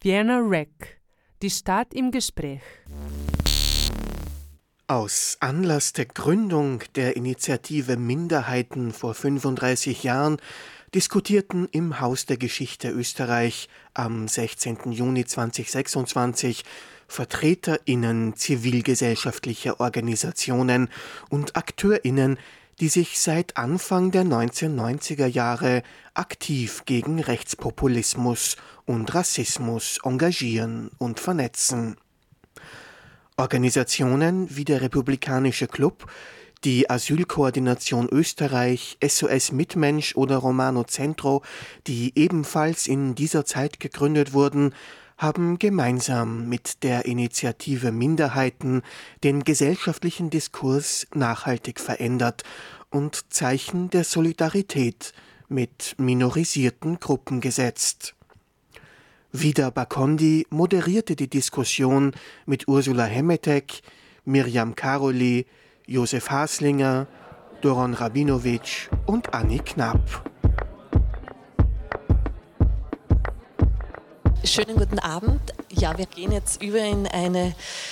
Vienna Rec, die Stadt im Gespräch. Aus Anlass der Gründung der Initiative Minderheiten vor 35 Jahren diskutierten im Haus der Geschichte Österreich am 16. Juni 2026 VertreterInnen zivilgesellschaftlicher Organisationen und AkteurInnen, die sich seit Anfang der 1990er Jahre aktiv gegen Rechtspopulismus und Rassismus engagieren und vernetzen. Organisationen wie der Republikanische Club, die Asylkoordination Österreich, SOS Mitmensch oder Romano Centro, die ebenfalls in dieser Zeit gegründet wurden, haben gemeinsam mit der Initiative Minderheiten den gesellschaftlichen Diskurs nachhaltig verändert und Zeichen der Solidarität mit minorisierten Gruppen gesetzt. Vida Bakondi moderierte die Diskussion mit Ursula Hemetek, Mirjam Karoli, Josef Haslinger, Doron Rabinowitsch und Anni Knapp. Schönen guten Abend. Ja, wir gehen jetzt über in eine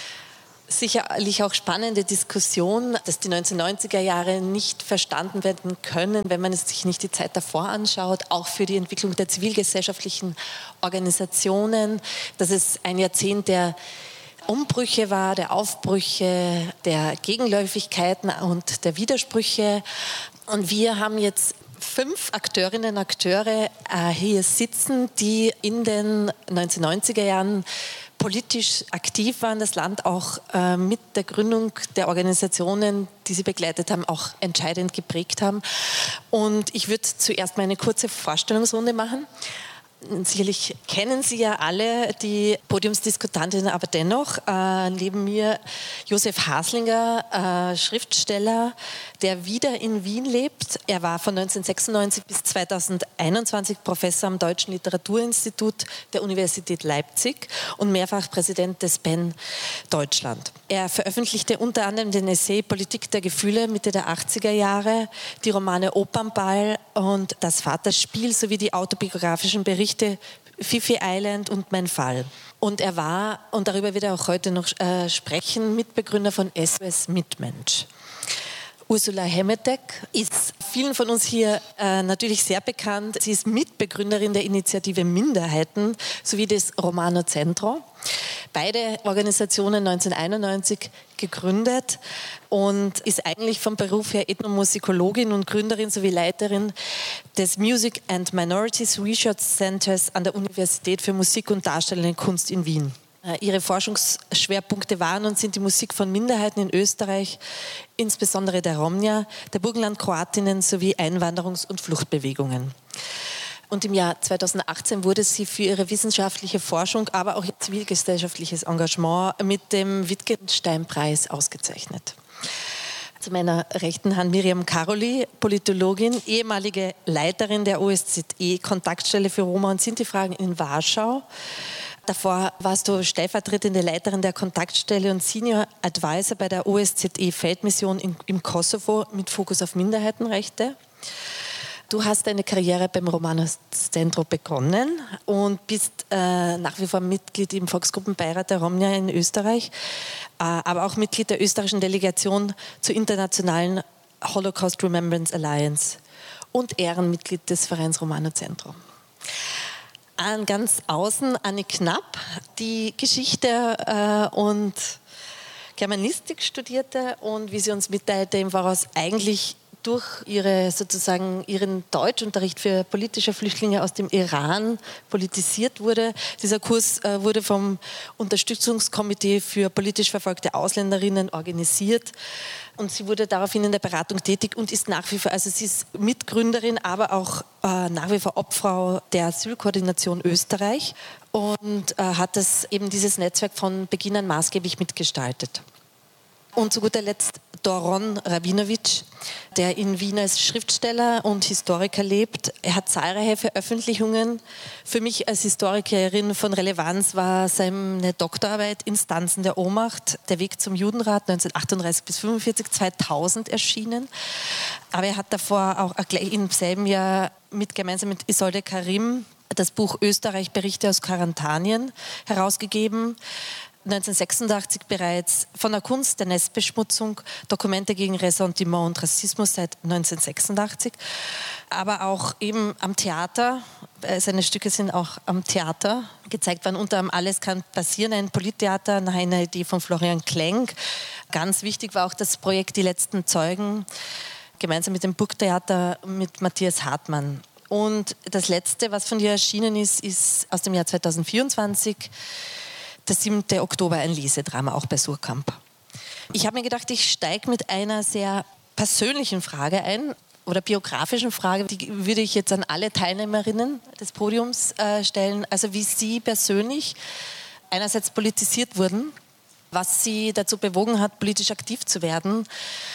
sicherlich auch spannende Diskussion, dass die 1990er Jahre nicht verstanden werden können, wenn man sich nicht die Zeit davor anschaut, auch für die Entwicklung der zivilgesellschaftlichen Organisationen, dass es ein Jahrzehnt der Umbrüche war, der Aufbrüche, der Gegenläufigkeiten und der Widersprüche. Und wir haben jetzt 5 Akteurinnen und Akteure hier sitzen, die in den 1990er Jahren politisch aktiv waren, das Land auch mit der Gründung der Organisationen, die sie begleitet haben, auch entscheidend geprägt haben. Und ich würde zuerst mal eine kurze Vorstellungsrunde machen. Sicherlich kennen Sie ja alle die Podiumsdiskutantinnen, aber dennoch neben mir Josef Haslinger, Schriftsteller, der wieder in Wien lebt. Er war von 1996 bis 2021 Professor am Deutschen Literaturinstitut der Universität Leipzig und mehrfach Präsident des PEN Deutschland. Er veröffentlichte unter anderem den Essay Politik der Gefühle Mitte der 80er Jahre, die Romane Opernball und Das Vaterspiel sowie die autobiografischen Berichte Fifi Island und Mein Fall. Und er war, und darüber wird er auch heute noch sprechen, Mitbegründer von SOS Mitmensch. Ursula Hemetek ist vielen von uns hier natürlich sehr bekannt. Sie ist Mitbegründerin der Initiative Minderheiten sowie des Romano Centro. Beide Organisationen 1991 gegründet und ist eigentlich vom Beruf her Ethnomusikologin und Gründerin sowie Leiterin des Music and Minorities Research Centers an der Universität für Musik und Darstellende Kunst in Wien. Ihre Forschungsschwerpunkte waren und sind die Musik von Minderheiten in Österreich, insbesondere der Romnia, der Burgenlandkroatinnen sowie Einwanderungs- und Fluchtbewegungen. Und im Jahr 2018 wurde sie für ihre wissenschaftliche Forschung, aber auch ihr zivilgesellschaftliches Engagement mit dem Wittgenstein-Preis ausgezeichnet. Zu meiner rechten Hand Mirjam Karoli, Politologin, ehemalige Leiterin der OSZE-Kontaktstelle für Roma- und Sinti-Fragen in Warschau. Davor warst du stellvertretende Leiterin der Kontaktstelle und Senior Advisor bei der OSZE-Feldmission im Kosovo mit Fokus auf Minderheitenrechte. Du hast deine Karriere beim Romano Centro begonnen und bist nach wie vor Mitglied im Volksgruppenbeirat der Romnia in Österreich, aber auch Mitglied der österreichischen Delegation zur internationalen Holocaust Remembrance Alliance und Ehrenmitglied des Vereins Romano Centro. An ganz außen Anni Knapp, die Geschichte und Germanistik studierte und wie sie uns mitteilte, im Voraus eigentlich durch ihren Deutschunterricht für politische Flüchtlinge aus dem Iran politisiert wurde. Dieser Kurs wurde vom Unterstützungskomitee für politisch verfolgte Ausländerinnen organisiert und sie wurde daraufhin in der Beratung tätig und ist nach wie vor, also sie ist Mitgründerin, aber auch nach wie vor Obfrau der Asylkoordination Österreich und hat dieses Netzwerk von Beginn an maßgeblich mitgestaltet. Und zu guter Letzt Doron Rabinowitsch, der in Wien als Schriftsteller und Historiker lebt. Er hat zahlreiche Veröffentlichungen. Für mich als Historikerin von Relevanz war seine Doktorarbeit Instanzen der Ohnmacht, der Weg zum Judenrat 1938 bis 1945, 2000 erschienen. Aber er hat davor auch gleich im selben Jahr gemeinsam mit Isolde Karim das Buch Österreich Berichte aus Karantanien herausgegeben. 1986 bereits Von der Kunst der Nestbeschmutzung, Dokumente gegen Ressentiment und Rassismus seit 1986, aber auch eben am Theater. Seine Stücke sind auch am Theater gezeigt worden, unter anderem Alles kann passieren, ein Polittheater nach einer Idee von Florian Klenk. Ganz wichtig war auch das Projekt Die letzten Zeugen, gemeinsam mit dem Burgtheater mit Matthias Hartmann. Und das Letzte, was von dir erschienen ist, ist aus dem Jahr 2024, das 7. Oktober, ein Lesedrama, auch bei Surkamp. Ich habe mir gedacht, ich steige mit einer sehr persönlichen Frage ein oder biografischen Frage. Die würde ich jetzt an alle Teilnehmerinnen des Podiums stellen. Also wie Sie persönlich einerseits politisiert wurden, was Sie dazu bewogen hat, politisch aktiv zu werden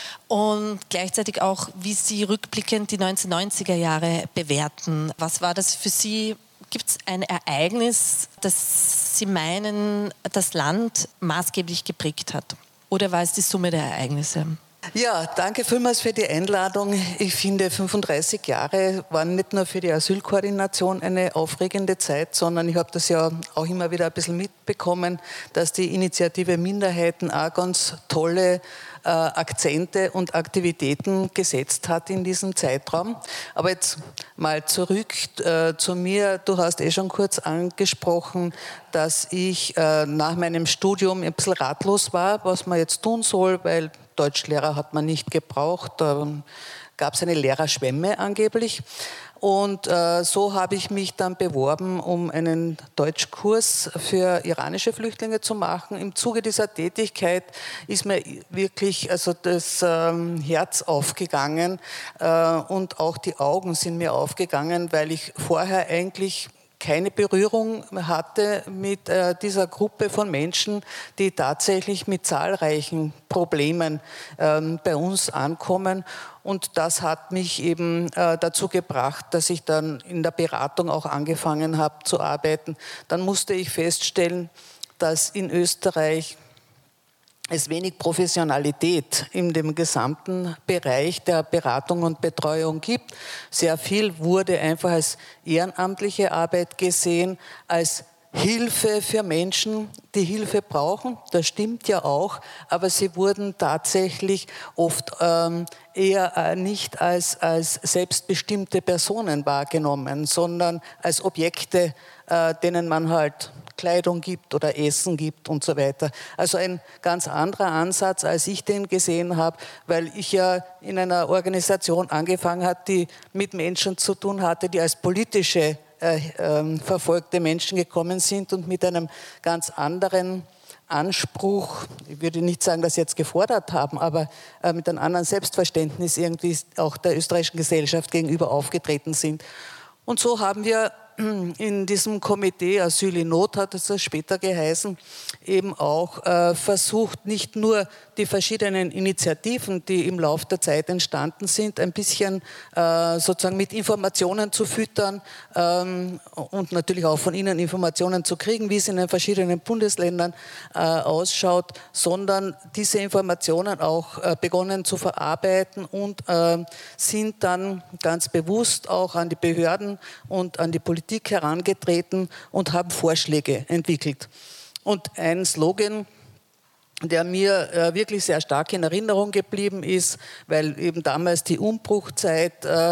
und gleichzeitig auch, wie Sie rückblickend die 1990er Jahre bewerten. Was war das für Sie? Gibt es ein Ereignis, das Sie meinen, das Land maßgeblich geprägt hat? Oder war es die Summe der Ereignisse? Ja, danke vielmals für die Einladung. Ich finde, 35 Jahre waren nicht nur für die Asylkoordination eine aufregende Zeit, sondern ich habe das ja auch immer wieder ein bisschen mitbekommen, dass die Initiative Minderheiten auch ganz tolle Akzente und Aktivitäten gesetzt hat in diesem Zeitraum. Aber jetzt mal zurück zu mir. Du hast schon kurz angesprochen, dass ich nach meinem Studium ein bisschen ratlos war, was man jetzt tun soll, weil Deutschlehrer hat man nicht gebraucht. Da gab es eine Lehrerschwemme angeblich. Und so habe ich mich dann beworben, um einen Deutschkurs für iranische Flüchtlinge zu machen. Im Zuge dieser Tätigkeit ist mir wirklich also das Herz aufgegangen und auch die Augen sind mir aufgegangen, weil ich vorher eigentlich keine Berührung hatte mit dieser Gruppe von Menschen, die tatsächlich mit zahlreichen Problemen bei uns ankommen. Und das hat mich eben dazu gebracht, dass ich dann in der Beratung auch angefangen habe zu arbeiten. Dann musste ich feststellen, dass in Österreich es wenig Professionalität in dem gesamten Bereich der Beratung und Betreuung gibt. Sehr viel wurde einfach als ehrenamtliche Arbeit gesehen, als Hilfe für Menschen, die Hilfe brauchen. Das stimmt ja auch, aber sie wurden tatsächlich oft eher nicht als selbstbestimmte Personen wahrgenommen, sondern als Objekte, denen man halt Kleidung gibt oder Essen gibt und so weiter. Also ein ganz anderer Ansatz, als ich den gesehen habe, weil ich ja in einer Organisation angefangen habe, die mit Menschen zu tun hatte, die als politische verfolgte Menschen gekommen sind und mit einem ganz anderen Anspruch, ich würde nicht sagen, dass sie jetzt gefordert haben, aber mit einem anderen Selbstverständnis irgendwie auch der österreichischen Gesellschaft gegenüber aufgetreten sind. Und so haben wir in diesem Komitee Asyl in Not, hat es das später geheißen, eben auch versucht, nicht nur die verschiedenen Initiativen, die im Laufe der Zeit entstanden sind, ein bisschen sozusagen mit Informationen zu füttern und natürlich auch von ihnen Informationen zu kriegen, wie es in den verschiedenen Bundesländern ausschaut, sondern diese Informationen auch begonnen zu verarbeiten und sind dann ganz bewusst auch an die Behörden und an die Politik herangetreten und haben Vorschläge entwickelt. Und ein Slogan, der mir wirklich sehr stark in Erinnerung geblieben ist, weil eben damals die Umbruchzeit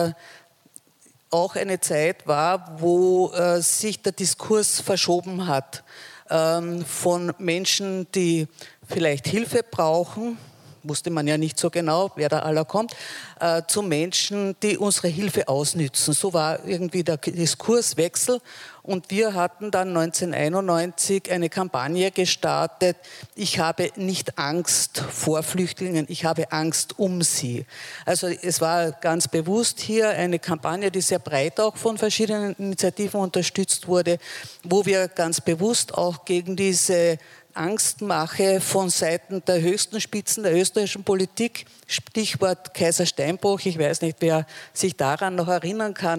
auch eine Zeit war, wo sich der Diskurs verschoben hat von Menschen, die vielleicht Hilfe brauchen, wusste man ja nicht so genau, wer da aller kommt, zu Menschen, die unsere Hilfe ausnützen. So war irgendwie der Diskurswechsel. Und wir hatten dann 1991 eine Kampagne gestartet, ich habe nicht Angst vor Flüchtlingen, ich habe Angst um sie. Also es war ganz bewusst hier eine Kampagne, die sehr breit auch von verschiedenen Initiativen unterstützt wurde, wo wir ganz bewusst auch gegen diese Angstmache von Seiten der höchsten Spitzen der österreichischen Politik, Stichwort Kaiser Steinbruch, ich weiß nicht, wer sich daran noch erinnern kann, das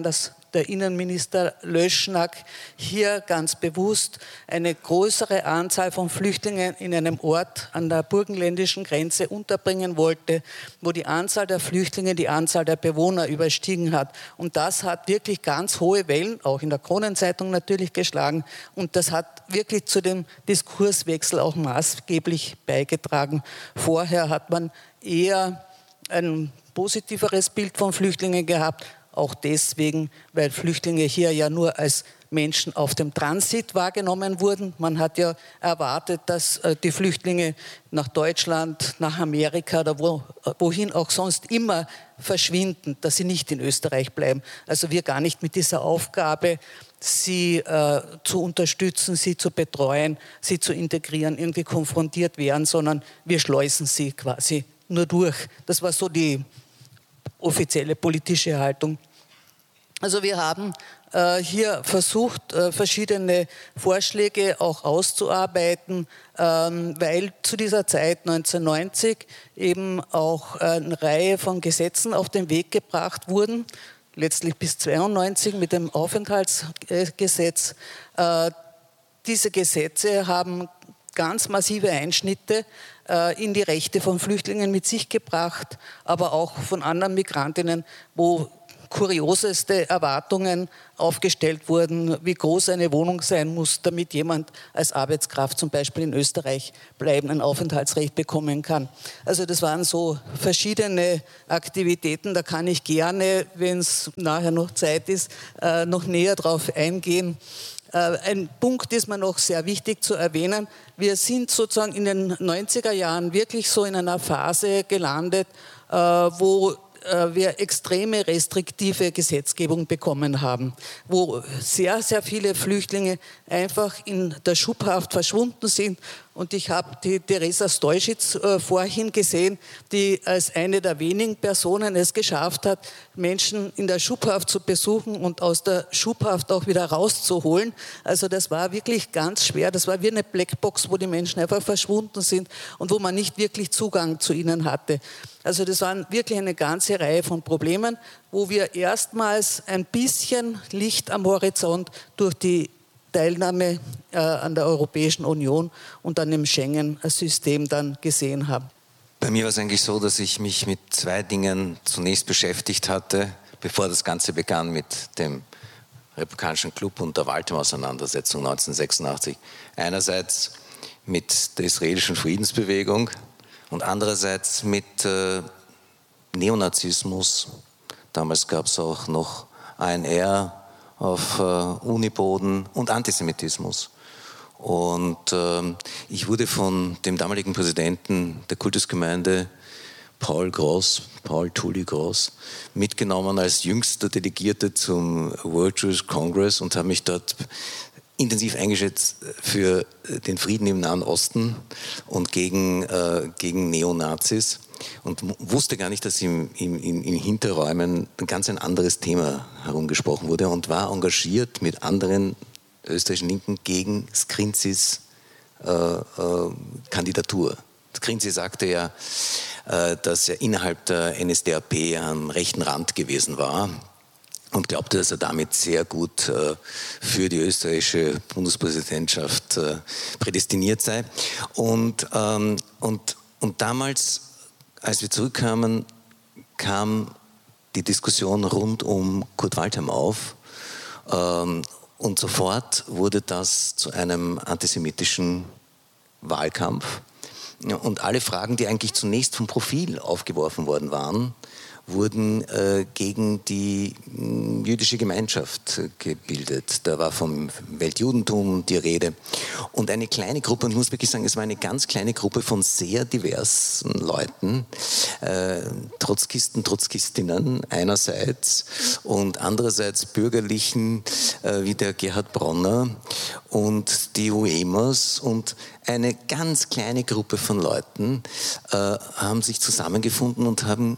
der Innenminister Löschnag hier ganz bewusst eine größere Anzahl von Flüchtlingen in einem Ort an der burgenländischen Grenze unterbringen wollte, wo die Anzahl der Flüchtlinge die Anzahl der Bewohner überstiegen hat. Und das hat wirklich ganz hohe Wellen, auch in der Kronenzeitung natürlich, geschlagen. Und das hat wirklich zu dem Diskurswechsel auch maßgeblich beigetragen. Vorher hat man eher ein positiveres Bild von Flüchtlingen gehabt, auch deswegen, weil Flüchtlinge hier ja nur als Menschen auf dem Transit wahrgenommen wurden. Man hat ja erwartet, dass die Flüchtlinge nach Deutschland, nach Amerika oder wohin auch sonst immer verschwinden, dass sie nicht in Österreich bleiben. Also wir gar nicht mit dieser Aufgabe, sie zu unterstützen, sie zu betreuen, sie zu integrieren, irgendwie konfrontiert werden, sondern wir schleusen sie quasi nur durch. Das war so die offizielle politische Haltung. Also wir haben hier versucht, verschiedene Vorschläge auch auszuarbeiten, weil zu dieser Zeit 1990 eben auch eine Reihe von Gesetzen auf den Weg gebracht wurden, letztlich bis 1992 mit dem Aufenthaltsgesetz. Diese Gesetze haben ganz massive Einschnitte in die Rechte von Flüchtlingen mit sich gebracht, aber auch von anderen Migrantinnen, wo kurioseste Erwartungen aufgestellt wurden, wie groß eine Wohnung sein muss, damit jemand als Arbeitskraft zum Beispiel in Österreich bleiben, ein Aufenthaltsrecht bekommen kann. Also das waren so verschiedene Aktivitäten, da kann ich gerne, wenn es nachher noch Zeit ist, noch näher drauf eingehen. Ein Punkt ist mir noch sehr wichtig zu erwähnen. Wir sind sozusagen in den 90er Jahren wirklich so in einer Phase gelandet, wo wir extreme restriktive Gesetzgebung bekommen haben, wo sehr, sehr viele Flüchtlinge einfach in der Schubhaft verschwunden sind. Und ich habe die Teresa Stojcic vorhin gesehen, die als eine der wenigen Personen es geschafft hat, Menschen in der Schubhaft zu besuchen und aus der Schubhaft auch wieder rauszuholen. Also das war wirklich ganz schwer. Das war wie eine Blackbox, wo die Menschen einfach verschwunden sind und wo man nicht wirklich Zugang zu ihnen hatte. Also das waren wirklich eine ganze Reihe von Problemen, wo wir erstmals ein bisschen Licht am Horizont durch die Teilnahme an der Europäischen Union und an dem Schengen-System dann gesehen haben. Bei mir war es eigentlich so, dass ich mich mit zwei Dingen zunächst beschäftigt hatte, bevor das Ganze begann mit dem Republikanischen Club und der Waldheim-Auseinandersetzung 1986. Einerseits mit der israelischen Friedensbewegung und andererseits mit Neonazismus. Damals gab es auch noch ANR auf Uniboden und Antisemitismus. Und ich wurde von dem damaligen Präsidenten der Kultusgemeinde, Paul Tully Gross, mitgenommen als jüngster Delegierter zum World Jewish Congress und habe mich dort intensiv eingesetzt für den Frieden im Nahen Osten und gegen Neonazis. Und wusste gar nicht, dass in Hinterräumen ganz ein anderes Thema herumgesprochen wurde und war engagiert mit anderen österreichischen Linken gegen Skrinzis Kandidatur. Skrinzi sagte ja, dass er innerhalb der NSDAP am rechten Rand gewesen war und glaubte, dass er damit sehr gut für die österreichische Bundespräsidentschaft prädestiniert sei. Und damals, als wir zurückkamen, kam die Diskussion rund um Kurt Waldheim auf und sofort wurde das zu einem antisemitischen Wahlkampf. Und alle Fragen, die eigentlich zunächst vom Profil aufgeworfen worden waren, wurden gegen die jüdische Gemeinschaft gebildet. Da war vom Weltjudentum die Rede. Und eine kleine Gruppe, und ich muss wirklich sagen, es war eine ganz kleine Gruppe von sehr diversen Leuten, Trotzkisten, Trotzkistinnen einerseits und andererseits Bürgerlichen wie der Gerhard Bronner und die UEMAs und eine ganz kleine Gruppe von Leuten haben sich zusammengefunden und haben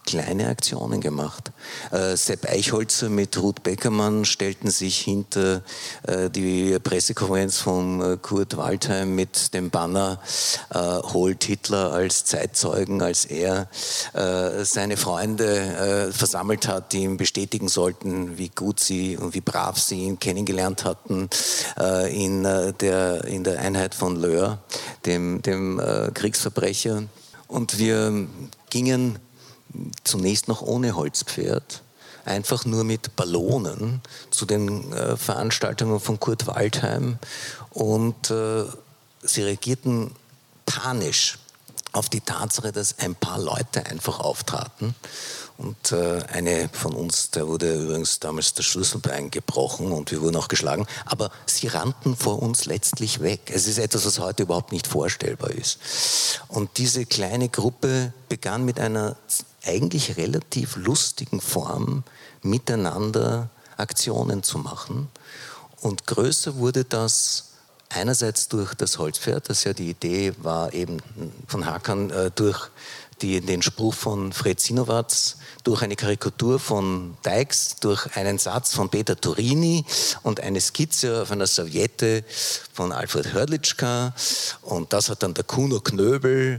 kleine Aktionen gemacht. Sepp Eichholzer mit Ruth Beckermann stellten sich hinter die Pressekonferenz von Kurt Waldheim mit dem Banner holt Hitler als Zeitzeugen, als er seine Freunde versammelt hat, die ihm bestätigen sollten, wie gut sie und wie brav sie ihn kennengelernt hatten in der Einheit von Löhr, dem Kriegsverbrecher. Und wir gingen zunächst noch ohne Holzpferd, einfach nur mit Ballonen zu den Veranstaltungen von Kurt Waldheim und sie reagierten panisch auf die Tatsache, dass ein paar Leute einfach auftraten und eine von uns, der wurde übrigens damals das Schlüsselbein gebrochen und wir wurden auch geschlagen, aber sie rannten vor uns letztlich weg. Es ist etwas, was heute überhaupt nicht vorstellbar ist. Und diese kleine Gruppe begann mit einer eigentlich relativ lustigen Form miteinander Aktionen zu machen. Und größer wurde das einerseits durch das Holzpferd, das ja die Idee war eben von Hakan durch den Spruch von Fred Sinowatz, durch eine Karikatur von Deix, durch einen Satz von Peter Turini und eine Skizze auf einer Serviette von Alfred Hrdlicka. Und das hat dann der Kuno Knöbel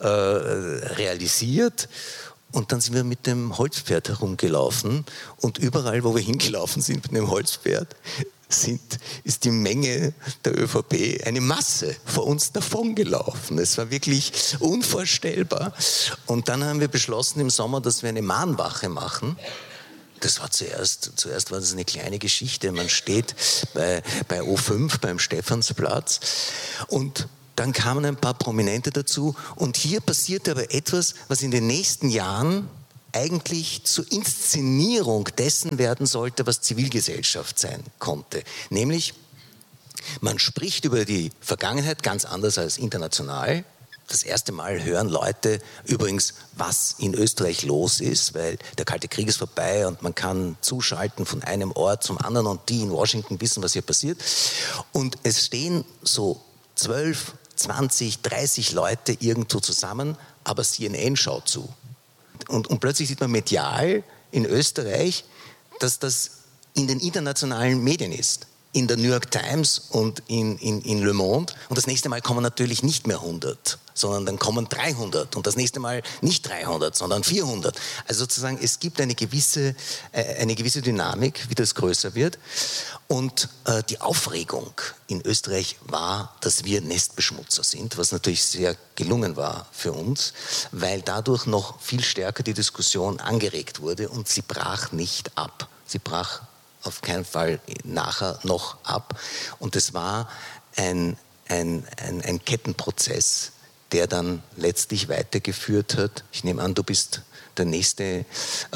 realisiert. Und dann sind wir mit dem Holzpferd herumgelaufen und überall, wo wir hingelaufen sind mit dem Holzpferd, ist die Menge der ÖVP, eine Masse vor uns davongelaufen. Es war wirklich unvorstellbar. Und dann haben wir beschlossen im Sommer, dass wir eine Mahnwache machen. Das war zuerst war das eine kleine Geschichte. Man steht bei O5 beim Stephansplatz und dann kamen ein paar Prominente dazu und hier passierte aber etwas, was in den nächsten Jahren eigentlich zur Inszenierung dessen werden sollte, was Zivilgesellschaft sein konnte. Nämlich, man spricht über die Vergangenheit ganz anders als international. Das erste Mal hören Leute übrigens, was in Österreich los ist, weil der Kalte Krieg ist vorbei und man kann zuschalten von einem Ort zum anderen und die in Washington wissen, was hier passiert. Und es stehen so 12, 20, 30 Leute irgendwo zusammen, aber CNN schaut zu. Und plötzlich sieht man medial in Österreich, dass das in den internationalen Medien ist. In der New York Times und in Le Monde. Und das nächste Mal kommen natürlich nicht mehr 100, sondern dann kommen 300. Und das nächste Mal nicht 300, sondern 400. Also sozusagen, es gibt eine gewisse Dynamik, wie das größer wird. Und die Aufregung in Österreich war, dass wir Nestbeschmutzer sind, was natürlich sehr gelungen war für uns, weil dadurch noch viel stärker die Diskussion angeregt wurde und sie brach nicht ab. Sie brach auf keinen Fall nachher noch ab. Und es war ein Kettenprozess, der dann letztlich weitergeführt hat. Ich nehme an, du bist der Nächste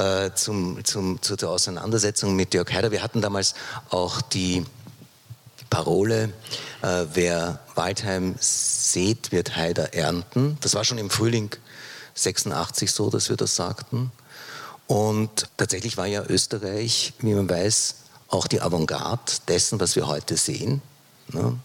zur Auseinandersetzung mit Jörg Haider. Wir hatten damals auch die Parole, wer Waldheim sät, wird Haider ernten. Das war schon im Frühling 86 so, dass wir das sagten. Und tatsächlich war ja Österreich, wie man weiß, auch die Avantgarde dessen, was wir heute sehen. Ne?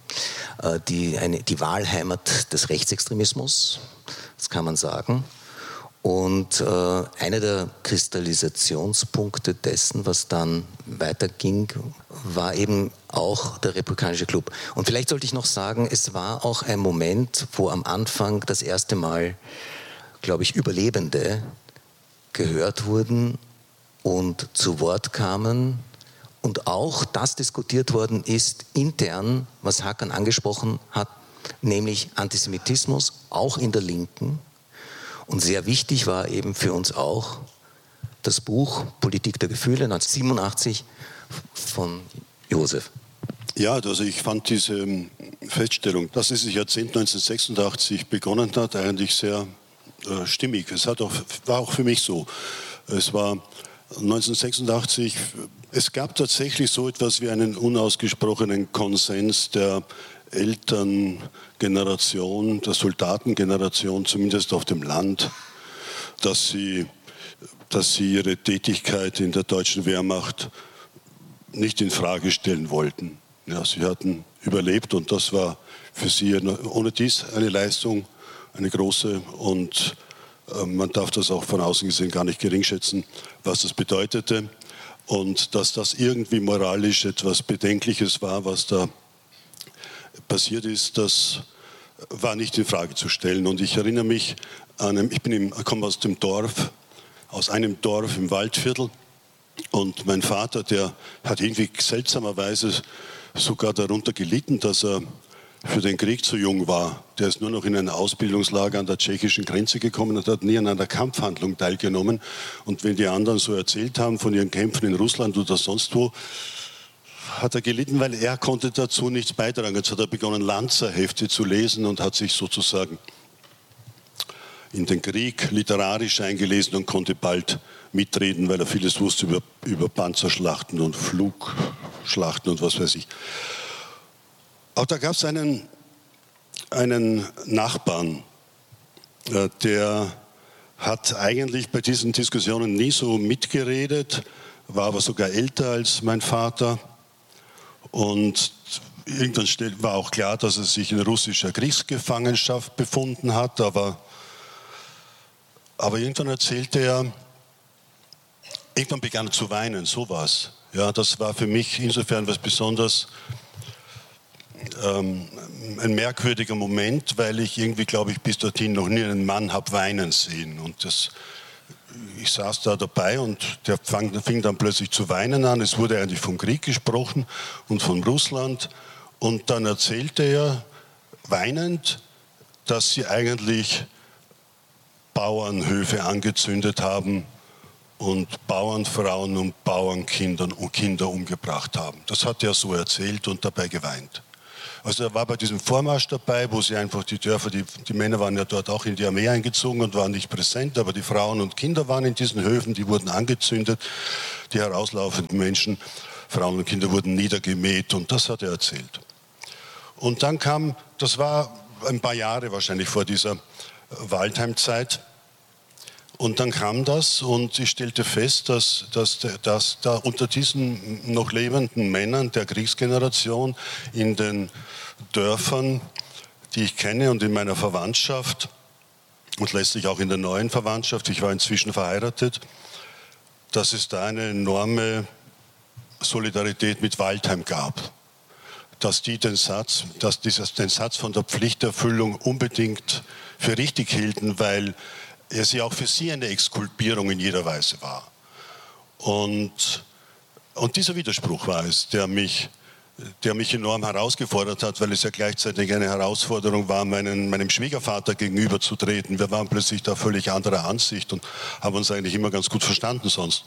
Die Wahlheimat des Rechtsextremismus, das kann man sagen. Und einer der Kristallisationspunkte dessen, was dann weiterging, war eben auch der Republikanische Club. Und vielleicht sollte ich noch sagen, es war auch ein Moment, wo am Anfang das erste Mal, glaube ich, Überlebende gehört wurden und zu Wort kamen und auch das diskutiert worden ist intern, was Hakan angesprochen hat, nämlich Antisemitismus, auch in der Linken. Und sehr wichtig war eben für uns auch das Buch Politik der Gefühle 1987 von Josef. Ja, also ich fand diese Feststellung, dass dieses Jahrzehnt 1986 begonnen hat, eigentlich sehr stimmig. War auch für mich so. Es war 1986, es gab tatsächlich so etwas wie einen unausgesprochenen Konsens der Elterngeneration, der Soldatengeneration, zumindest auf dem Land, dass sie ihre Tätigkeit in der deutschen Wehrmacht nicht in Frage stellen wollten. Ja, sie hatten überlebt und das war für sie ohne dies eine Leistung, eine große, und Man darf das auch von außen gesehen gar nicht geringschätzen, was das bedeutete. Und dass das irgendwie moralisch etwas Bedenkliches war, was da passiert ist, das war nicht in Frage zu stellen. Und ich erinnere mich an, ich komme aus dem Dorf, aus einem Dorf im Waldviertel. Und mein Vater, der hat irgendwie seltsamerweise sogar darunter gelitten, dass er für den Krieg zu jung war. Der ist nur noch in ein Ausbildungslager an der tschechischen Grenze gekommen und hat nie an einer Kampfhandlung teilgenommen. Und wenn die anderen so erzählt haben von ihren Kämpfen in Russland oder sonst wo, hat er gelitten, weil er konnte dazu nichts beitragen. Jetzt hat er begonnen, Lanzerhefte zu lesen und hat sich sozusagen in den Krieg literarisch eingelesen und konnte bald mitreden, weil er vieles wusste über Panzerschlachten und Flugschlachten und was weiß ich. Auch da gab es einen Nachbarn, der hat eigentlich bei diesen Diskussionen nie so mitgeredet, war aber sogar älter als mein Vater. Und irgendwann war auch klar, dass er sich in russischer Kriegsgefangenschaft befunden hat, aber irgendwann erzählte er, irgendwann begann er zu weinen, sowas. Ja, das war für mich insofern was besonders ein merkwürdiger Moment, weil ich irgendwie, glaube ich, bis dorthin noch nie einen Mann habe weinen sehen. Und ich saß da dabei und der fing dann plötzlich zu weinen an. Es wurde eigentlich vom Krieg gesprochen und von Russland. Und dann erzählte er weinend, dass sie eigentlich Bauernhöfe angezündet haben und Bauernfrauen und Bauernkinder und Kinder umgebracht haben. Das hat er so erzählt und dabei geweint. Also er war bei diesem Vormarsch dabei, wo sie einfach die Dörfer, die Männer waren ja dort auch in die Armee eingezogen und waren nicht präsent, aber die Frauen und Kinder waren in diesen Höfen, die wurden angezündet, die herauslaufenden Menschen, Frauen und Kinder wurden niedergemäht und das hat er erzählt. Und dann kam, das war ein paar Jahre wahrscheinlich vor dieser Waldheim-Zeit, und dann kam das und ich stellte fest, dass da unter diesen noch lebenden Männern der Kriegsgeneration in den Dörfern, die ich kenne und in meiner Verwandtschaft und letztlich auch in der neuen Verwandtschaft, ich war inzwischen verheiratet, dass es da eine enorme Solidarität mit Waldheim gab. Dass die den Satz von der Pflichterfüllung unbedingt für richtig hielten, weil es ja auch für sie eine Exkulpierung in jeder Weise war. Und dieser Widerspruch war es, der mich enorm herausgefordert hat, weil es ja gleichzeitig eine Herausforderung war, meinem Schwiegervater gegenüberzutreten. Wir waren plötzlich da völlig anderer Ansicht und haben uns eigentlich immer ganz gut verstanden sonst.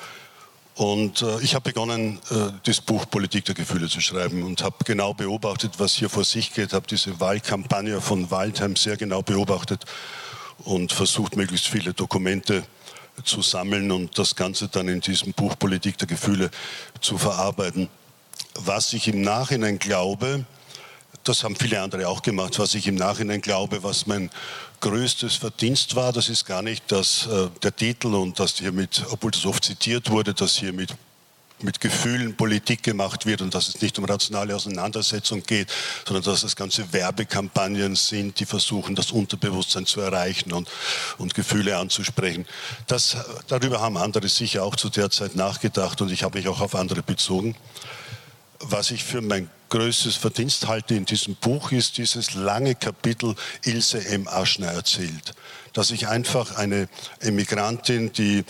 Und ich habe begonnen, das Buch Politik der Gefühle zu schreiben und habe genau beobachtet, was hier vor sich geht, habe diese Wahlkampagne von Waldheim sehr genau beobachtet und versucht, möglichst viele Dokumente zu sammeln und das Ganze dann in diesem Buch Politik der Gefühle zu verarbeiten. Was ich im Nachhinein glaube, das haben viele andere auch gemacht, was ich im Nachhinein glaube, was mein größtes Verdienst war, das ist gar nicht der Titel und dass hier obwohl das oft zitiert wurde, dass hier mit Gefühlen Politik gemacht wird und dass es nicht um rationale Auseinandersetzung geht, sondern dass es ganze Werbekampagnen sind, die versuchen, das Unterbewusstsein zu erreichen und Gefühle anzusprechen. Darüber haben andere sicher auch zu der Zeit nachgedacht und ich habe mich auch auf andere bezogen. Was ich für mein größtes Verdienst halte in diesem Buch, ist dieses lange Kapitel Ilse M. Aschner erzählt. Dass ich einfach eine Emigrantin, die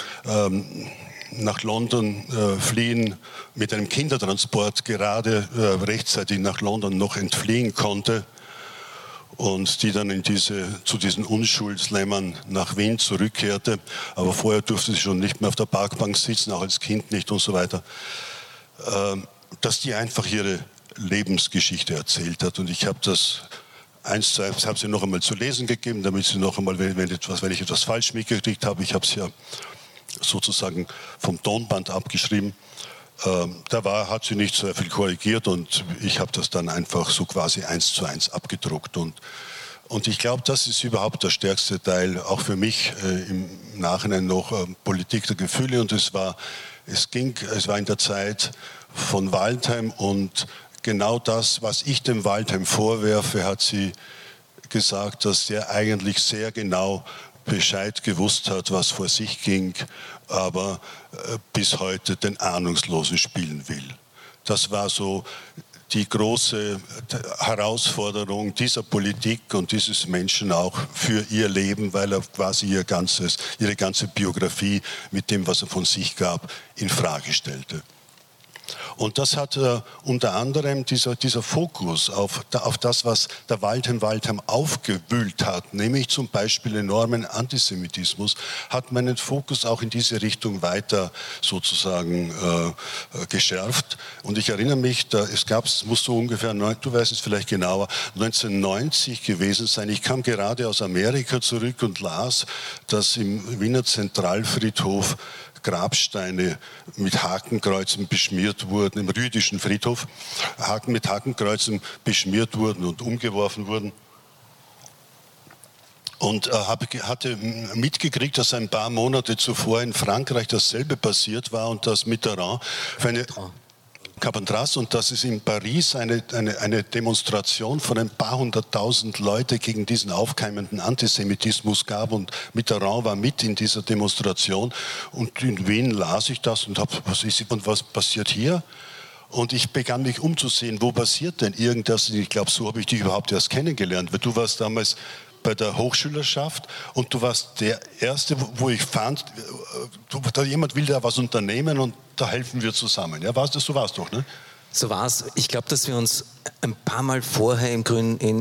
nach London fliehen, mit einem Kindertransport gerade rechtzeitig nach London noch entfliehen konnte und die dann zu diesen Unschuldslämmern nach Wien zurückkehrte. Aber vorher durfte sie schon nicht mehr auf der Parkbank sitzen, auch als Kind nicht und so weiter. Dass die einfach ihre Lebensgeschichte erzählt hat. Und ich habe das eins zu eins, habe sie noch einmal zu lesen gegeben, damit sie noch einmal, wenn ich etwas falsch mitgekriegt habe, ich habe es ja sozusagen vom Tonband abgeschrieben. Hat sie nicht so viel korrigiert und ich habe das dann einfach so quasi 1 zu 1 abgedruckt. Und ich glaube, das ist überhaupt der stärkste Teil, auch für mich im Nachhinein noch Politik der Gefühle. Und es war in der Zeit von Waldheim und genau das, was ich dem Waldheim vorwerfe, hat sie gesagt, dass der eigentlich sehr genau Bescheid gewusst hat, was vor sich ging, aber bis heute den Ahnungslosen spielen will. Das war so die große Herausforderung dieser Politik und dieses Menschen auch für ihr Leben, weil er quasi ihre ganze Biografie mit dem, was er von sich gab, in Frage stellte. Und das hat unter anderem dieser Fokus auf das, was der Waldheim aufgewühlt hat, nämlich zum Beispiel enormen Antisemitismus, hat meinen Fokus auch in diese Richtung weiter sozusagen geschärft. Und ich erinnere mich, es muss so ungefähr, du weißt es vielleicht genauer, 1990 gewesen sein. Ich kam gerade aus Amerika zurück und las, dass im Wiener Zentralfriedhof Grabsteine mit Hakenkreuzen beschmiert wurden, im jüdischen Friedhof, mit Hakenkreuzen beschmiert wurden und umgeworfen wurden. Und hatte mitgekriegt, dass ein paar Monate zuvor in Frankreich dasselbe passiert war und dass Mitterrand für eine Carpentras und dass es in Paris eine Demonstration von ein paar hunderttausend Leute gegen diesen aufkeimenden Antisemitismus gab und Mitterrand war mit in dieser Demonstration und in Wien las ich das und was passiert hier? Und ich begann mich umzusehen, wo passiert denn irgendwas? Ich glaube, so habe ich dich überhaupt erst kennengelernt, weil du warst damals bei der Hochschülerschaft und du warst der Erste, wo ich fand, jemand will da was unternehmen und da helfen wir zusammen. Ja, so war es doch, ne? So war es. Ich glaube, dass wir uns ein paar Mal vorher im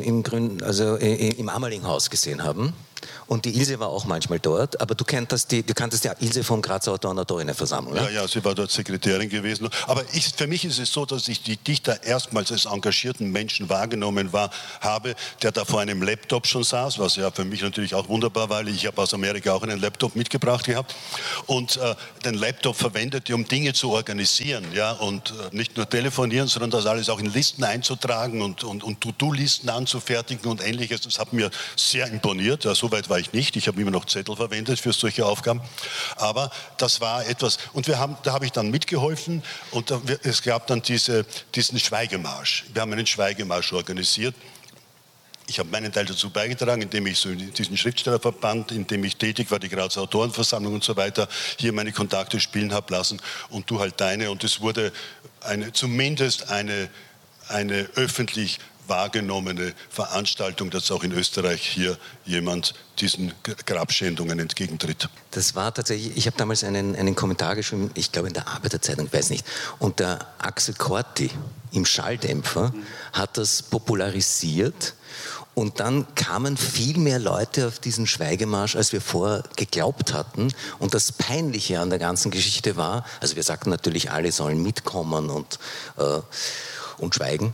Amerlinghaus gesehen haben. Und die Ilse war auch manchmal dort, aber du kanntest die Ilse vom Grazer Autor- und Autorinnenversammlung, ne? Ja, sie war dort Sekretärin gewesen. Aber für mich ist es so, dass ich dich da erstmals als engagierten Menschen wahrgenommen habe, der da vor einem Laptop schon saß, was ja für mich natürlich auch wunderbar war, weil ich habe aus Amerika auch einen Laptop mitgebracht gehabt und den Laptop verwendete, um Dinge zu organisieren, ja, und nicht nur telefonieren, sondern das alles auch in Listen einzutragen und To-Do-Listen anzufertigen und Ähnliches. Das hat mir sehr imponiert. Ja, so weit war ich nicht. Ich habe immer noch Zettel verwendet für solche Aufgaben. Aber das war etwas. Und da habe ich dann mitgeholfen. Und es gab dann diesen Schweigemarsch. Wir haben einen Schweigemarsch organisiert. Ich habe meinen Teil dazu beigetragen, indem ich so in diesen Schriftstellerverband, in dem ich tätig war, die Grazer Autorenversammlung und so weiter, hier meine Kontakte spielen habe lassen und du halt deine. Und es wurde zumindest eine öffentlich wahrgenommene Veranstaltung, dass auch in Österreich hier jemand diesen Grabschändungen entgegentritt. Das war tatsächlich, ich habe damals einen Kommentar geschrieben, ich glaube in der Arbeiterzeitung, ich weiß nicht, und der Axel Corti im Schalldämpfer hat das popularisiert und dann kamen viel mehr Leute auf diesen Schweigemarsch, als wir vorher geglaubt hatten. Und das Peinliche an der ganzen Geschichte war, also wir sagten natürlich, alle sollen mitkommen und schweigen.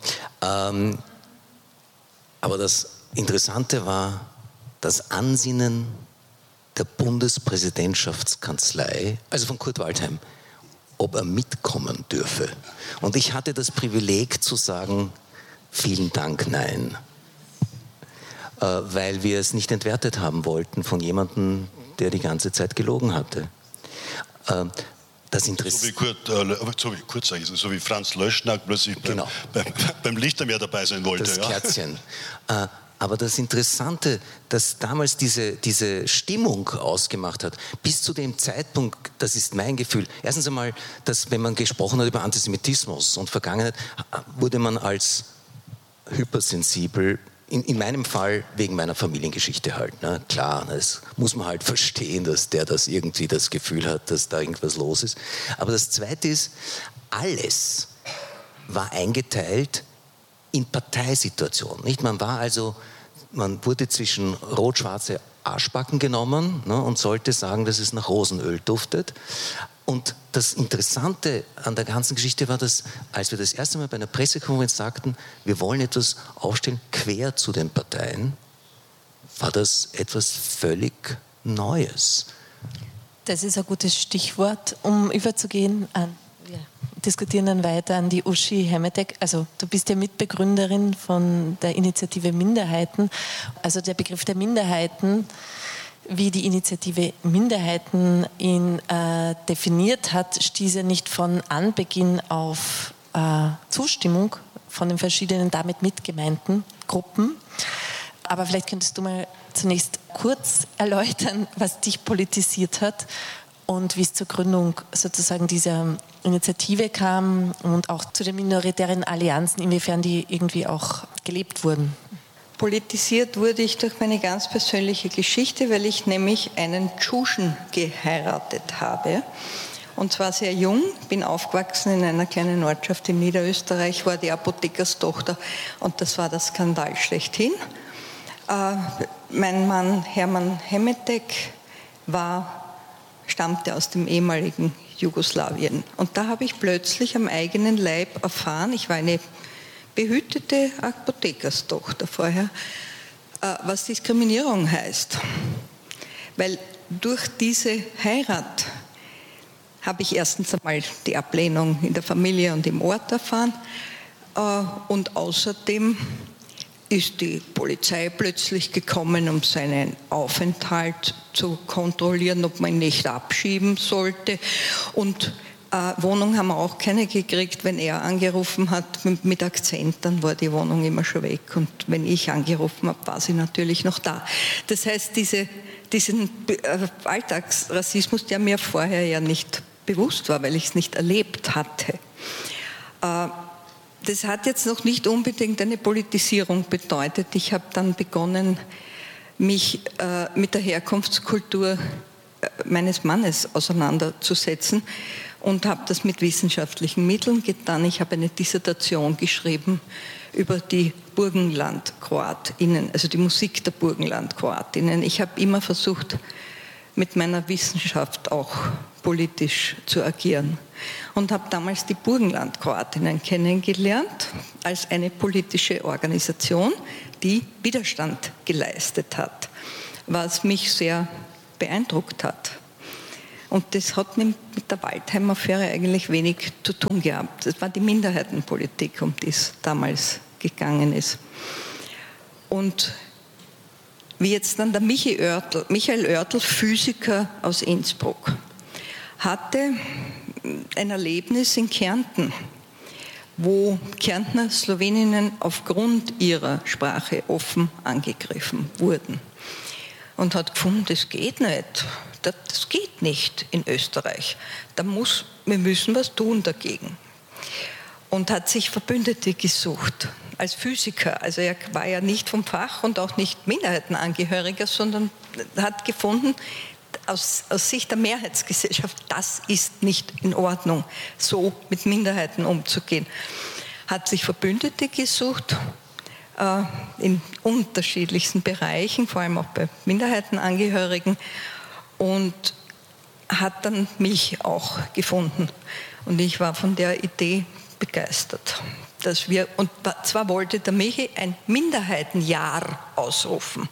Aber das Interessante war das Ansinnen der Bundespräsidentschaftskanzlei, also von Kurt Waldheim, ob er mitkommen dürfe. Und ich hatte das Privileg zu sagen, vielen Dank, nein. Weil wir es nicht entwertet haben wollten von jemandem, der die ganze Zeit gelogen hatte. So wie Franz Löschnack plötzlich beim Lichtermeer dabei sein wollte. Das Kerzchen. Aber das Interessante, dass damals diese Stimmung ausgemacht hat, bis zu dem Zeitpunkt, das ist mein Gefühl, erstens einmal, dass wenn man gesprochen hat über Antisemitismus und Vergangenheit, wurde man als hypersensibel, in meinem Fall wegen meiner Familiengeschichte halt. Ne? Klar, das muss man halt verstehen, dass der das irgendwie das Gefühl hat, dass da irgendwas los ist. Aber das Zweite ist, alles war eingeteilt in Parteisituationen. Nicht? Man wurde zwischen rot-schwarze Arschbacken genommen, ne, und sollte sagen, dass es nach Rosenöl duftet. Und das Interessante an der ganzen Geschichte war, dass, als wir das erste Mal bei einer Pressekonferenz sagten, wir wollen etwas aufstellen, quer zu den Parteien, war das etwas völlig Neues. Das ist ein gutes Stichwort, um überzugehen an, wir diskutieren dann weiter an die Uschi Hemetek. Also du bist ja Mitbegründerin von der Initiative Minderheiten. Also der Begriff der Minderheiten, wie die Initiative Minderheiten ihn definiert hat, stieß ja nicht von Anbeginn auf Zustimmung von den verschiedenen damit mitgemeinten Gruppen. Aber vielleicht könntest du mal zunächst kurz erläutern, was dich politisiert hat und wie es zur Gründung sozusagen dieser Initiative kam und auch zu den minoritären Allianzen, inwiefern die irgendwie auch gelebt wurden? Politisiert wurde ich durch meine ganz persönliche Geschichte, weil ich nämlich einen Tschuschen geheiratet habe. Und zwar sehr jung, bin aufgewachsen in einer kleinen Ortschaft in Niederösterreich, war die Apothekerstochter und das war der Skandal schlechthin. Mein Mann Hermann Hemetek stammte aus dem ehemaligen Jugoslawien. Und da habe ich plötzlich am eigenen Leib erfahren, ich war eine behütete Apothekerstochter vorher, was Diskriminierung heißt. Weil durch diese Heirat habe ich erstens einmal die Ablehnung in der Familie und im Ort erfahren und außerdem ist die Polizei plötzlich gekommen, um seinen Aufenthalt zu kontrollieren, ob man ihn nicht abschieben sollte. Und Wohnung haben wir auch keine gekriegt. Wenn er angerufen hat mit Akzent, dann war die Wohnung immer schon weg. Und wenn ich angerufen habe, war sie natürlich noch da. Das heißt, diesen Alltagsrassismus, der mir vorher ja nicht bewusst war, weil ich es nicht erlebt hatte, das hat jetzt noch nicht unbedingt eine Politisierung bedeutet. Ich habe dann begonnen, mich mit der Herkunftskultur meines Mannes auseinanderzusetzen und habe das mit wissenschaftlichen Mitteln getan. Ich habe eine Dissertation geschrieben über die Burgenlandkroatinnen, also die Musik der Burgenlandkroatinnen. Ich habe immer versucht, mit meiner Wissenschaft auch politisch zu agieren und habe damals die Burgenlandkroatinnen kennengelernt als eine politische Organisation, die Widerstand geleistet hat, was mich sehr beeindruckt hat. Und das hat mit der Waldheim-Affäre eigentlich wenig zu tun gehabt. Das war die Minderheitenpolitik, um die es damals gegangen ist. Und wie jetzt dann der Michael Oertel, Physiker aus Innsbruck, hatte ein Erlebnis in Kärnten, wo Kärntner Sloweninnen aufgrund ihrer Sprache offen angegriffen wurden. Und hat gefunden, das geht nicht. Das geht nicht in Österreich. Wir müssen was tun dagegen. Und hat sich Verbündete gesucht als Physiker. Also er war ja nicht vom Fach und auch nicht Minderheitenangehöriger, sondern hat gefunden, aus Sicht der Mehrheitsgesellschaft, das ist nicht in Ordnung, so mit Minderheiten umzugehen. Hat sich Verbündete gesucht in unterschiedlichsten Bereichen, vor allem auch bei Minderheitenangehörigen, und hat dann mich auch gefunden. Und ich war von der Idee begeistert, und zwar wollte der Michi ein Minderheitenjahr ausrufen.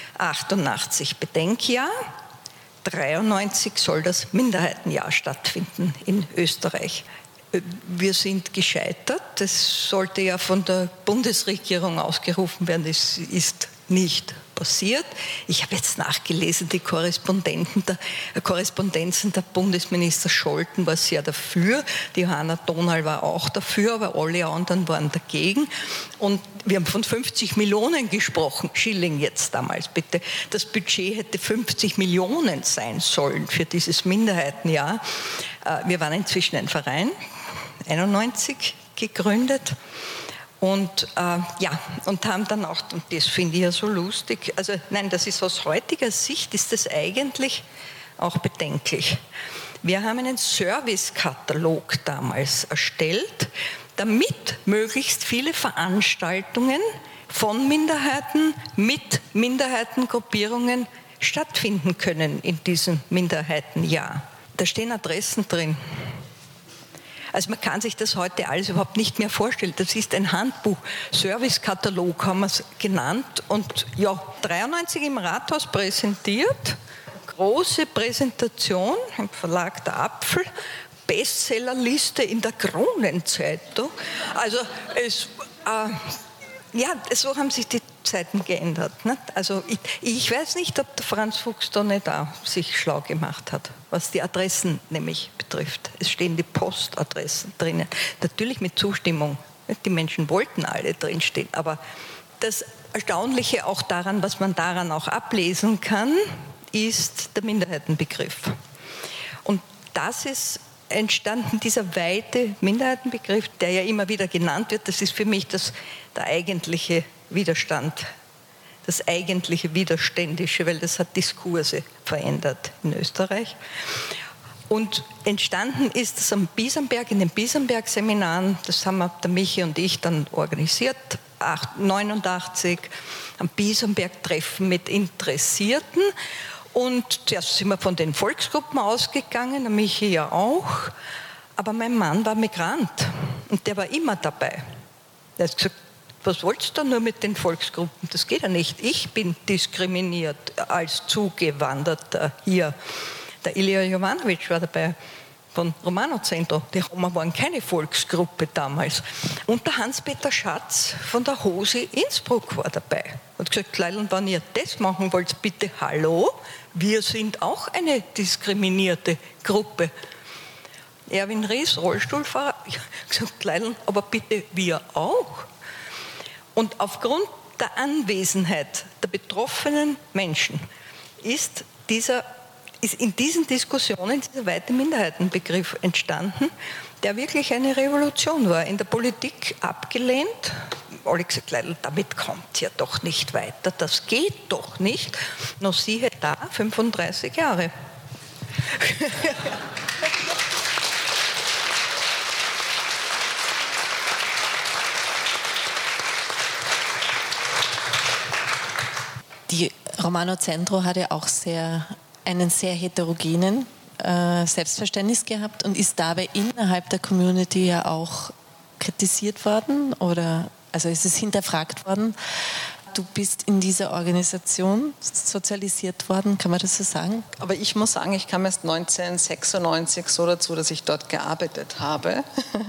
88 Bedenkjahr, 93 soll das Minderheitenjahr stattfinden in Österreich. Wir sind gescheitert. Das sollte ja von der Bundesregierung ausgerufen werden. Das ist nicht passiert. Ich habe jetzt nachgelesen, die Korrespondenzen der Bundesminister Scholten war sehr dafür, die Johanna Donal war auch dafür, aber alle anderen waren dagegen. Und wir haben von 50 Millionen gesprochen, Schilling jetzt damals bitte. Das Budget hätte 50 Millionen sein sollen für dieses Minderheitenjahr. Wir waren inzwischen ein Verein, 91 gegründet. Und und haben dann auch, und das finde ich ja so lustig, also nein, das ist aus heutiger Sicht, ist das eigentlich auch bedenklich. Wir haben einen Servicekatalog damals erstellt, damit möglichst viele Veranstaltungen von Minderheiten mit Minderheitengruppierungen stattfinden können in diesem Minderheitenjahr. Da stehen Adressen drin. Also man kann sich das heute alles überhaupt nicht mehr vorstellen. Das ist ein Handbuch, Servicekatalog haben wir es genannt. Und ja, 93 im Rathaus präsentiert, große Präsentation im Verlag Der Apfel, Bestsellerliste in der Kronenzeitung. Also so haben sich die Zeiten geändert. Nicht? Also ich weiß nicht, ob der Franz Fuchs da nicht auch sich schlau gemacht hat, was die Adressen nämlich betrifft. Es stehen die Postadressen drinnen. Natürlich mit Zustimmung. Die Menschen wollten alle drinstehen, aber Das Erstaunliche auch daran, was man daran auch ablesen kann, ist der Minderheitenbegriff. Und das ist entstanden, dieser weite Minderheitenbegriff, der ja immer wieder genannt wird. Das ist für mich der eigentliche Widerstand, das eigentliche Widerständische, weil das hat Diskurse verändert in Österreich. Und entstanden ist es am Biesenberg, in den Biesenberg-Seminaren, das haben der Michi und ich dann organisiert, 1989, am Biesenberg-Treffen mit Interessierten. Und zuerst sind wir von den Volksgruppen ausgegangen, der Michi ja auch, aber mein Mann war Migrant und der war immer dabei. Er hat gesagt, was wolltest du nur mit den Volksgruppen? Das geht ja nicht. Ich bin diskriminiert als Zugewanderter hier. Der Ilja Jovanovic war dabei von Romano Centro. Die Roma waren keine Volksgruppe damals. Und der Hans-Peter Schatz von der Hosi Innsbruck war dabei. Und gesagt, Leute, wenn ihr das machen wollt, bitte hallo, wir sind auch eine diskriminierte Gruppe. Erwin Ries, Rollstuhlfahrer, ich habe gesagt, Leute, aber bitte wir auch. Und aufgrund der Anwesenheit der betroffenen Menschen ist in diesen Diskussionen dieser weite Minderheitenbegriff entstanden, der wirklich eine Revolution war. In der Politik abgelehnt. Alle gesagt, Leute, damit kommt ihr doch nicht weiter. Das geht doch nicht. Noch siehe da, 35 Jahre. Die Romano Centro hat ja auch einen sehr heterogenen Selbstverständnis gehabt und ist dabei innerhalb der Community ja auch kritisiert worden oder also ist es hinterfragt worden. Du bist in dieser Organisation sozialisiert worden, kann man das so sagen? Aber ich muss sagen, ich kam erst 1996 so dazu, dass ich dort gearbeitet habe.